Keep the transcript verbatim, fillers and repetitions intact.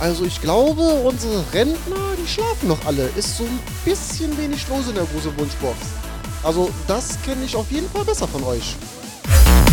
Also ich glaube, unsere Rentner, die schlafen noch alle. Ist so ein bisschen wenig los in der großen Wunschbox. Also das kenne ich auf jeden Fall besser von euch.